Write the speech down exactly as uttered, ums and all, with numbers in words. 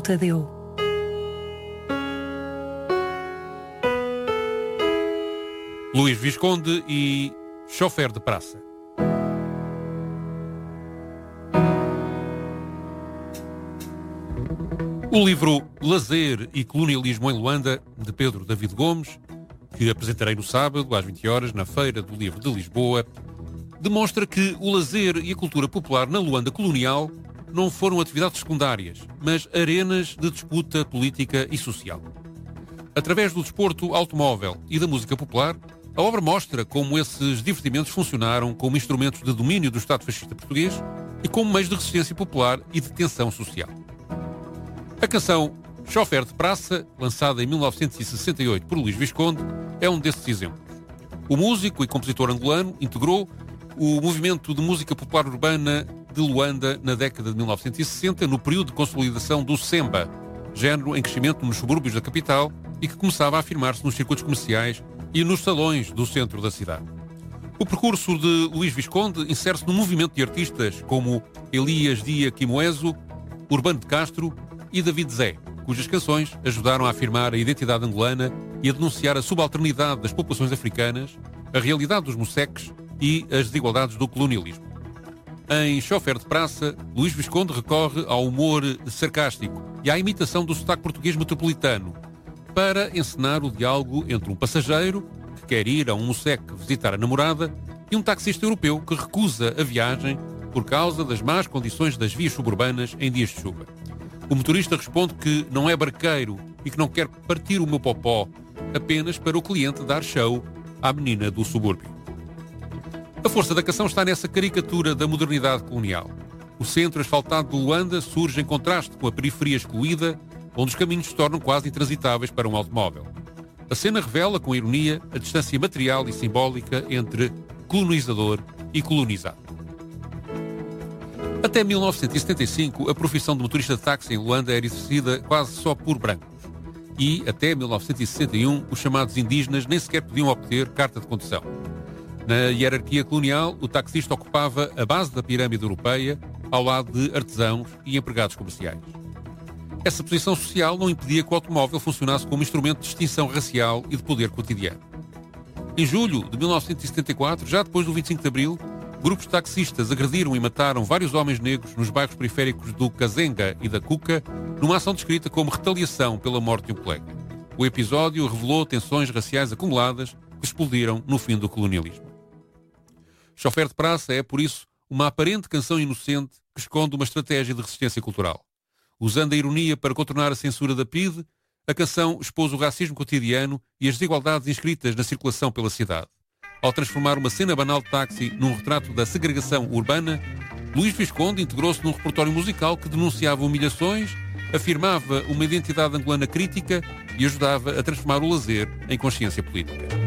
Tadeu. Luís Visconde e Chofer de Praça. O livro Lazer e Colonialismo em Luanda, de Pedro David Gomes, que apresentarei no sábado, às vinte horas, na Feira do Livro de Lisboa, demonstra que o lazer e a cultura popular na Luanda colonial não foram atividades secundárias, mas arenas de disputa política e social. Através do desporto automóvel e da música popular, a obra mostra como esses divertimentos funcionaram como instrumentos de domínio do Estado fascista português e como meios de resistência popular e de tensão social. A canção Chofer de Praça, lançada em mil novecentos e sessenta e oito por Luís Visconde, é um desses exemplos. O músico e compositor angolano integrou o movimento de música popular urbana de Luanda na década de mil novecentos e sessenta, no período de consolidação do Semba, género em crescimento nos subúrbios da capital e que começava a afirmar-se nos circuitos comerciais e nos salões do centro da cidade. O percurso de Luís Visconde insere-se num movimento de artistas como Elias Dia Quimoeso, Urbano de Castro e David Zé, cujas canções ajudaram a afirmar a identidade angolana e a denunciar a subalternidade das populações africanas, a realidade dos moçeques e as desigualdades do colonialismo. Em Chofer de Praça, Luís Visconde recorre ao humor sarcástico e à imitação do sotaque português metropolitano para encenar o diálogo entre um passageiro que quer ir a um moçeque visitar a namorada e um taxista europeu que recusa a viagem por causa das más condições das vias suburbanas em dias de chuva. O motorista responde que não é barqueiro e que não quer partir o meu popó apenas para o cliente dar show à menina do subúrbio. A força da canção está nessa caricatura da modernidade colonial. O centro asfaltado de Luanda surge em contraste com a periferia excluída, onde os caminhos se tornam quase intransitáveis para um automóvel. A cena revela com ironia a distância material e simbólica entre colonizador e colonizado. Até mil novecentos e setenta e cinco, a profissão de motorista de táxi em Luanda era exercida quase só por brancos. E, até mil novecentos e sessenta e um, os chamados indígenas nem sequer podiam obter carta de condução. Na hierarquia colonial, o taxista ocupava a base da pirâmide europeia, ao lado de artesãos e empregados comerciais. Essa posição social não impedia que o automóvel funcionasse como instrumento de distinção racial e de poder cotidiano. Em julho de mil novecentos e setenta e quatro, já depois do vinte e cinco de abril, grupos de taxistas agrediram e mataram vários homens negros nos bairros periféricos do Kazenga e da Cuca, numa ação descrita como retaliação pela morte de um colega. O episódio revelou tensões raciais acumuladas que explodiram no fim do colonialismo. Chofer de Praça é, por isso, uma aparente canção inocente que esconde uma estratégia de resistência cultural. Usando a ironia para contornar a censura da P I D, a canção expôs o racismo cotidiano e as desigualdades inscritas na circulação pela cidade. Ao transformar uma cena banal de táxi num retrato da segregação urbana, Luís Visconde integrou-se num repertório musical que denunciava humilhações, afirmava uma identidade angolana crítica e ajudava a transformar o lazer em consciência política.